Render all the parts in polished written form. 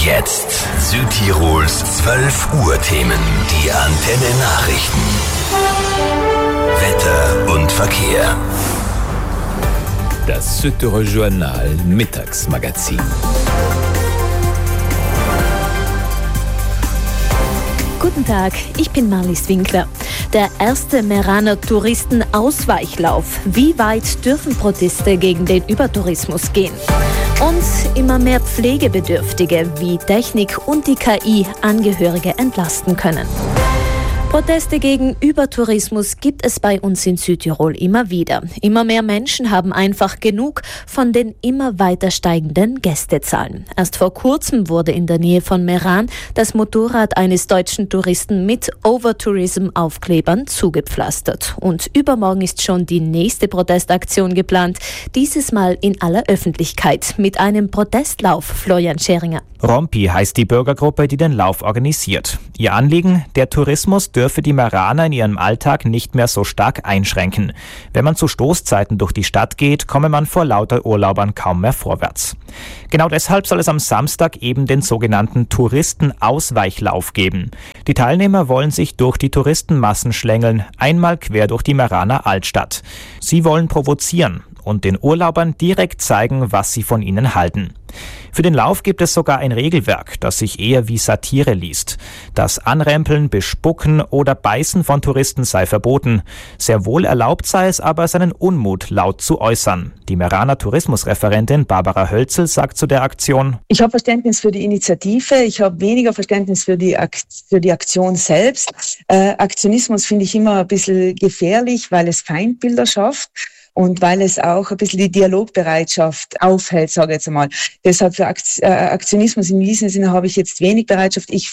Jetzt Südtirols 12 Uhr Themen. Die Antenne Nachrichten. Wetter und Verkehr. Das Südtirol Journal Mittagsmagazin. Guten Tag, ich bin Marlies Winkler. Der erste Meraner Touristenausweichlauf. Wie weit dürfen Proteste gegen den Übertourismus gehen? Und immer mehr Pflegebedürftige, wie Technik und die KI Angehörige entlasten können. Proteste gegen Übertourismus gibt es bei uns in Südtirol immer wieder. Immer mehr Menschen haben einfach genug von den immer weiter steigenden Gästezahlen. Erst vor kurzem wurde in der Nähe von Meran das Motorrad eines deutschen Touristen mit Overtourism-Aufklebern zugepflastert. Und übermorgen ist schon die nächste Protestaktion geplant, dieses Mal in aller Öffentlichkeit mit einem Protestlauf, Florian Scheringer. Rompi heißt die Bürgergruppe, die den Lauf organisiert. Ihr Anliegen, der Tourismus dürfe die Meraner in ihrem Alltag nicht mehr so stark einschränken. Wenn man zu Stoßzeiten durch die Stadt geht, komme man vor lauter Urlaubern kaum mehr vorwärts. Genau deshalb soll es am Samstag eben den sogenannten Touristenausweichlauf geben. Die Teilnehmer wollen sich durch die Touristenmassen schlängeln, einmal quer durch die Meraner Altstadt. Sie wollen provozieren und den Urlaubern direkt zeigen, was sie von ihnen halten. Für den Lauf gibt es sogar ein Regelwerk, das sich eher wie Satire liest. Das Anrempeln, Bespucken oder Beißen von Touristen sei verboten. Sehr wohl erlaubt sei es aber, seinen Unmut laut zu äußern. Die Meraner Tourismusreferentin Barbara Hölzel sagt zu der Aktion: Ich habe Verständnis für die Initiative, ich habe weniger Verständnis für die Aktion selbst. Aktionismus finde ich immer ein bisschen gefährlich, weil es Feindbilder schafft. Und weil es auch ein bisschen die Dialogbereitschaft aufhält, sage ich jetzt einmal. Deshalb für Aktionismus in diesem Sinne habe ich jetzt wenig Bereitschaft. Ich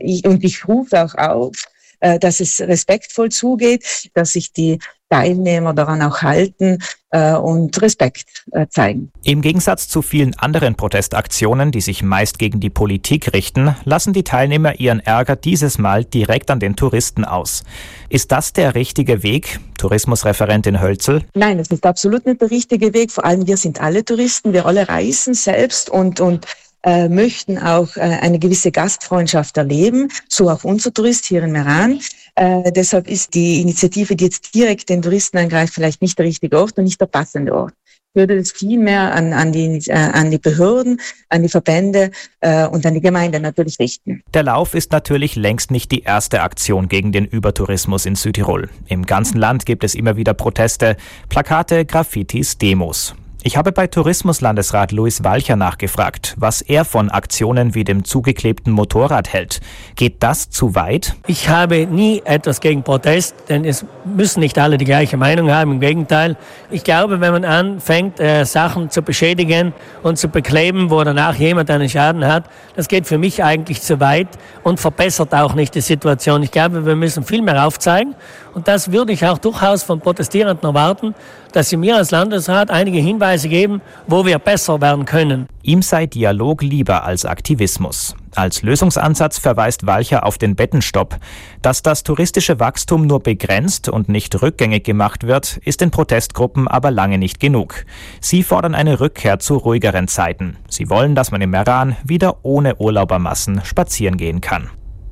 rufe auch auf, dass es respektvoll zugeht, dass sich die Teilnehmer daran auch halten und Respekt zeigen. Im Gegensatz zu vielen anderen Protestaktionen, die sich meist gegen die Politik richten, lassen die Teilnehmer ihren Ärger dieses Mal direkt an den Touristen aus. Ist das der richtige Weg, Tourismusreferentin Hölzel? Nein, das ist absolut nicht der richtige Weg. Vor allem wir sind alle Touristen, wir alle reisen selbst und möchten auch eine gewisse Gastfreundschaft erleben, so auch unser Tourist hier in Meran. Deshalb ist die Initiative, die jetzt direkt den Touristen angreift, vielleicht nicht der richtige Ort und nicht der passende Ort. Ich würde das viel mehr an die Behörden, an die Verbände und an die Gemeinde natürlich richten. Der Lauf ist natürlich längst nicht die erste Aktion gegen den Übertourismus in Südtirol. Im ganzen Land gibt es immer wieder Proteste, Plakate, Graffitis, Demos. Ich habe bei Tourismuslandesrat Luis Walcher nachgefragt, was er von Aktionen wie dem zugeklebten Motorrad hält. Geht das zu weit? Ich habe nie etwas gegen Protest, denn es müssen nicht alle die gleiche Meinung haben. Im Gegenteil, ich glaube, wenn man anfängt, Sachen zu beschädigen und zu bekleben, wo danach jemand einen Schaden hat, das geht für mich eigentlich zu weit und verbessert auch nicht die Situation. Ich glaube, wir müssen viel mehr aufzeigen und das würde ich auch durchaus von Protestierenden erwarten, dass sie mir als Landesrat einige Hinweise geben, wo wir besser werden können. Ihm sei Dialog lieber als Aktivismus. Als Lösungsansatz verweist Walcher auf den Bettenstopp. Dass das touristische Wachstum nur begrenzt und nicht rückgängig gemacht wird, ist den Protestgruppen aber lange nicht genug. Sie fordern eine Rückkehr zu ruhigeren Zeiten. Sie wollen, dass man im Meran wieder ohne Urlaubermassen spazieren gehen kann.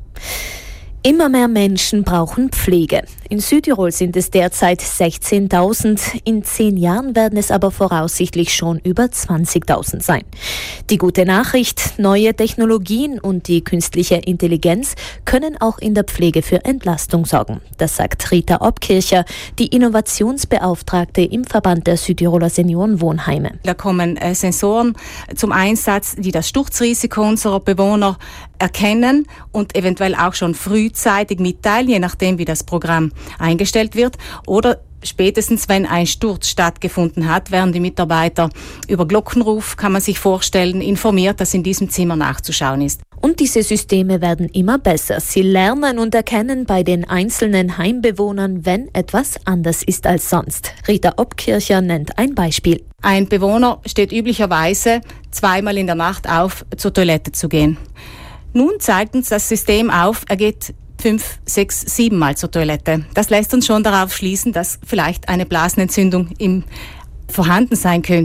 Immer mehr Menschen brauchen Pflege. In Südtirol sind es derzeit 16.000. In 10 Jahren werden es aber voraussichtlich schon über 20.000 sein. Die gute Nachricht: Neue Technologien und die künstliche Intelligenz können auch in der Pflege für Entlastung sorgen. Das sagt Rita Obkircher, die Innovationsbeauftragte im Verband der Südtiroler Seniorenwohnheime. Da kommen Sensoren zum Einsatz, die das Sturzrisiko unserer Bewohner erkennen und eventuell auch schon frühzeitig mitteilen, je nachdem wie das Programm eingestellt wird, oder spätestens wenn ein Sturz stattgefunden hat, werden die Mitarbeiter über Glockenruf, kann man sich vorstellen, informiert, dass in diesem Zimmer nachzuschauen ist. Und diese Systeme werden immer besser. Sie lernen und erkennen bei den einzelnen Heimbewohnern, wenn etwas anders ist als sonst. Rita Obkircher nennt ein Beispiel. Ein Bewohner steht üblicherweise 2-mal in der Nacht auf, zur Toilette zu gehen. Nun zeigt uns das System auf, er geht 5, 6, 7 Mal zur Toilette. Das lässt uns schon darauf schließen, dass vielleicht eine Blasenentzündung vorhanden sein könnte.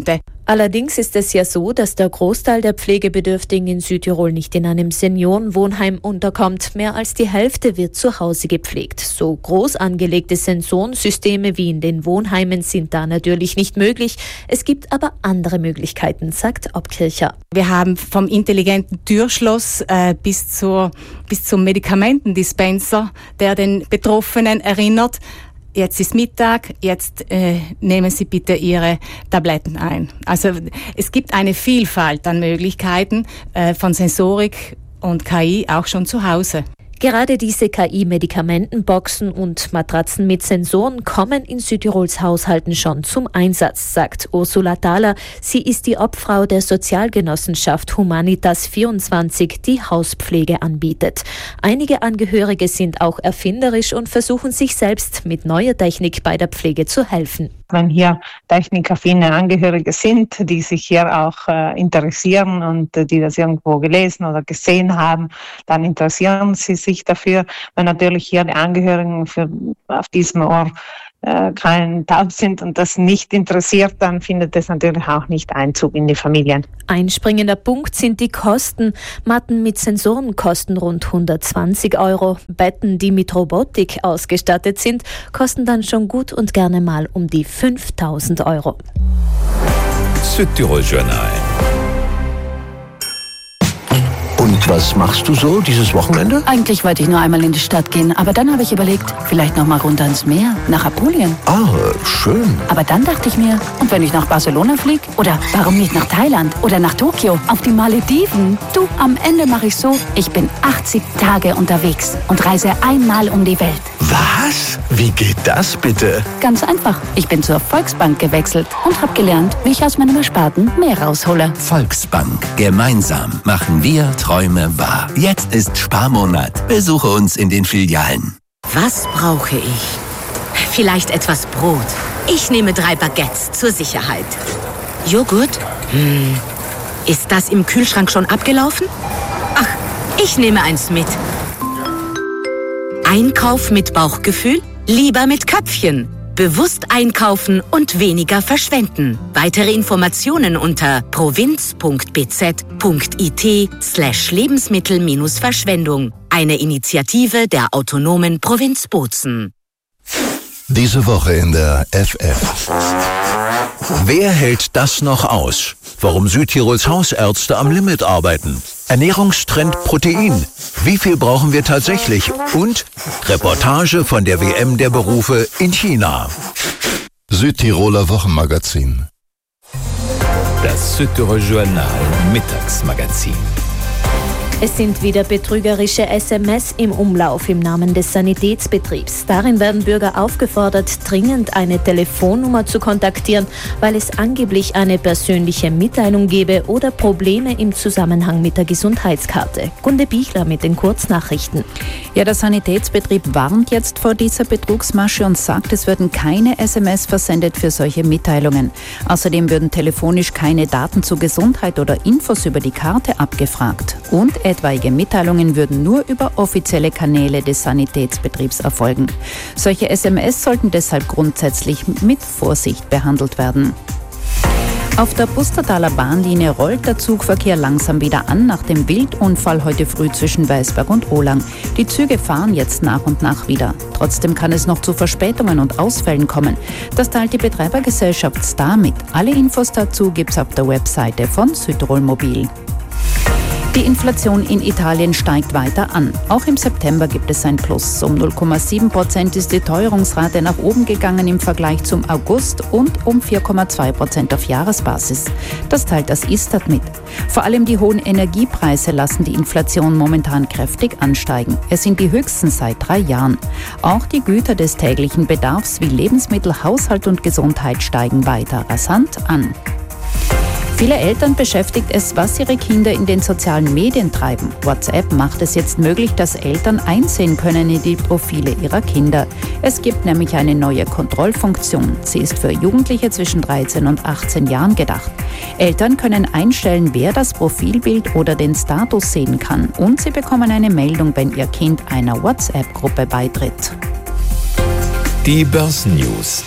Allerdings ist es ja so, dass der Großteil der Pflegebedürftigen in Südtirol nicht in einem Seniorenwohnheim unterkommt. Mehr als die Hälfte wird zu Hause gepflegt. So groß angelegte Sensorensysteme wie in den Wohnheimen sind da natürlich nicht möglich. Es gibt aber andere Möglichkeiten, sagt Obkircher. Wir haben vom intelligenten Türschloss bis zum Medikamentendispenser, der den Betroffenen erinnert: Jetzt ist Mittag, jetzt nehmen Sie bitte Ihre Tabletten ein. Also es gibt eine Vielfalt an Möglichkeiten von Sensorik und KI auch schon zu Hause. Gerade diese KI-Medikamentenboxen und Matratzen mit Sensoren kommen in Südtirols Haushalten schon zum Einsatz, sagt Ursula Thaler. Sie ist die Obfrau der Sozialgenossenschaft Humanitas 24, die Hauspflege anbietet. Einige Angehörige sind auch erfinderisch und versuchen sich selbst mit neuer Technik bei der Pflege zu helfen. Wenn hier technikaffine Angehörige sind, die sich hier auch interessieren und die das irgendwo gelesen oder gesehen haben, dann interessieren sie sich dafür. Wenn natürlich hier die Angehörigen auf diesem Ohr kein taub sind und das nicht interessiert, dann findet es natürlich auch nicht Einzug in die Familien. Ein springender Punkt sind die Kosten. Matten mit Sensoren kosten rund 120 €. Betten, die mit Robotik ausgestattet sind, kosten dann schon gut und gerne mal um die 5.000 €. Südtirol Journal. Und was machst du so dieses Wochenende? Eigentlich wollte ich nur einmal in die Stadt gehen, aber dann habe ich überlegt, vielleicht noch mal runter ins Meer, nach Apulien. Ah, schön. Aber dann dachte ich mir, und wenn ich nach Barcelona fliege? Oder warum nicht nach Thailand oder nach Tokio, auf die Malediven? Du, am Ende mache ich so, ich bin 80 Tage unterwegs und reise einmal um die Welt. Was? Wie geht das bitte? Ganz einfach. Ich bin zur Volksbank gewechselt und habe gelernt, wie ich aus meinem Ersparten mehr raushole. Volksbank. Gemeinsam machen wir Träume wahr. Jetzt ist Sparmonat. Besuche uns in den Filialen. Was brauche ich? Vielleicht etwas Brot. Ich nehme 3 Baguettes zur Sicherheit. Joghurt? Ist das im Kühlschrank schon abgelaufen? Ach, ich nehme eins mit. Einkauf mit Bauchgefühl? Lieber mit Köpfchen. Bewusst einkaufen und weniger verschwenden. Weitere Informationen unter provinz.bz.it/Lebensmittel-Verschwendung. Eine Initiative der autonomen Provinz Bozen. Diese Woche in der FF. Wer hält das noch aus? Warum Südtirols Hausärzte am Limit arbeiten? Ernährungstrend Protein. Wie viel brauchen wir tatsächlich? Und Reportage von der WM der Berufe in China. Südtiroler Wochenmagazin. Das Südtirol Journal Mittagsmagazin. Es sind wieder betrügerische SMS im Umlauf im Namen des Sanitätsbetriebs. Darin werden Bürger aufgefordert, dringend eine Telefonnummer zu kontaktieren, weil es angeblich eine persönliche Mitteilung gebe oder Probleme im Zusammenhang mit der Gesundheitskarte. Gunde Bichler mit den Kurznachrichten. Ja, der Sanitätsbetrieb warnt jetzt vor dieser Betrugsmasche und sagt, es würden keine SMS versendet für solche Mitteilungen. Außerdem würden telefonisch keine Daten zur Gesundheit oder Infos über die Karte abgefragt. Und etwaige Mitteilungen würden nur über offizielle Kanäle des Sanitätsbetriebs erfolgen. Solche SMS sollten deshalb grundsätzlich mit Vorsicht behandelt werden. Auf der Pustertaler Bahnlinie rollt der Zugverkehr langsam wieder an nach dem Wildunfall heute früh zwischen Weißberg und Olang. Die Züge fahren jetzt nach und nach wieder. Trotzdem kann es noch zu Verspätungen und Ausfällen kommen. Das teilt die Betreibergesellschaft Star mit. Alle Infos dazu gibt's auf der Webseite von Südtirol Mobil. Die Inflation in Italien steigt weiter an. Auch im September gibt es ein Plus. Um 0,7% ist die Teuerungsrate nach oben gegangen im Vergleich zum August und um 4,2% auf Jahresbasis. Das teilt das Istat mit. Vor allem die hohen Energiepreise lassen die Inflation momentan kräftig ansteigen. Es sind die höchsten seit 3 Jahren. Auch die Güter des täglichen Bedarfs wie Lebensmittel, Haushalt und Gesundheit steigen weiter rasant an. Viele Eltern beschäftigt es, was ihre Kinder in den sozialen Medien treiben. WhatsApp macht es jetzt möglich, dass Eltern einsehen können in die Profile ihrer Kinder. Es gibt nämlich eine neue Kontrollfunktion. Sie ist für Jugendliche zwischen 13 und 18 Jahren gedacht. Eltern können einstellen, wer das Profilbild oder den Status sehen kann. Und sie bekommen eine Meldung, wenn ihr Kind einer WhatsApp-Gruppe beitritt. Die Börsennews.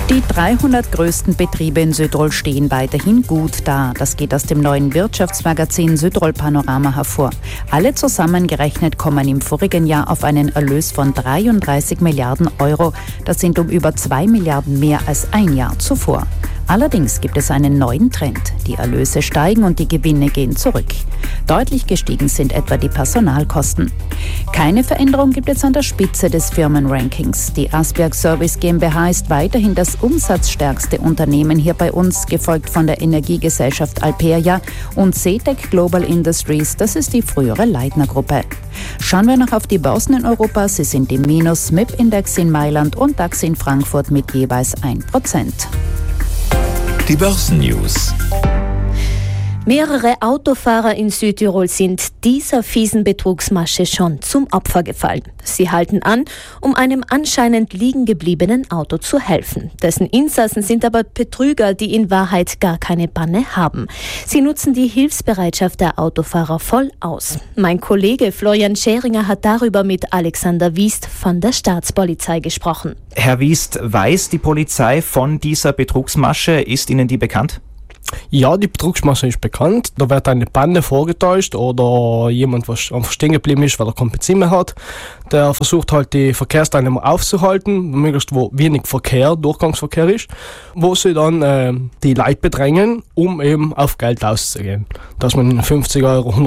Die 300 größten Betriebe in Südtirol stehen weiterhin gut da. Das geht aus dem neuen Wirtschaftsmagazin Südtirol Panorama hervor. Alle zusammengerechnet kommen im vorigen Jahr auf einen Erlös von 33 Milliarden Euro. Das sind um über 2 Milliarden mehr als ein Jahr zuvor. Allerdings gibt es einen neuen Trend. Die Erlöse steigen und die Gewinne gehen zurück. Deutlich gestiegen sind etwa die Personalkosten. Keine Veränderung gibt es an der Spitze des Firmenrankings. Die Asberg Service GmbH ist weiterhin das umsatzstärkste Unternehmen hier bei uns, gefolgt von der Energiegesellschaft Alperia und CETEC Global Industries, das ist die frühere Leitner-Gruppe. Schauen wir noch auf die Börsen in Europa. Sie sind im Minus, MIP-Index in Mailand und DAX in Frankfurt mit jeweils 1%. Die Börsennews. Mehrere Autofahrer in Südtirol sind dieser fiesen Betrugsmasche schon zum Opfer gefallen. Sie halten an, um einem anscheinend liegen gebliebenen Auto zu helfen. Dessen Insassen sind aber Betrüger, die in Wahrheit gar keine Panne haben. Sie nutzen die Hilfsbereitschaft der Autofahrer voll aus. Mein Kollege Florian Scheringer hat darüber mit Alexander Wiest von der Staatspolizei gesprochen. Herr Wiest, weiß die Polizei von dieser Betrugsmasche? Ist Ihnen die bekannt? Ja, die Betrugsmasche ist bekannt. Da wird eine Panne vorgetäuscht oder jemand, was einfach stehen geblieben ist, weil er kein Benzin mehr hat. Der versucht halt die Verkehrsteilnehmer aufzuhalten, möglichst wo wenig Verkehr, Durchgangsverkehr ist, wo sie dann die Leute bedrängen, um eben auf Geld auszugehen. Dass man 50 Euro,